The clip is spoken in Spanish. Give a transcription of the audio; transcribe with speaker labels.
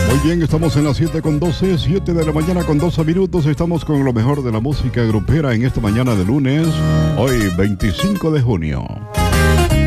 Speaker 1: Muy bien, estamos en las 7:12, 7 de la mañana con 12 minutos. Estamos con lo mejor de la música grupera en esta mañana de lunes, hoy 25 de junio.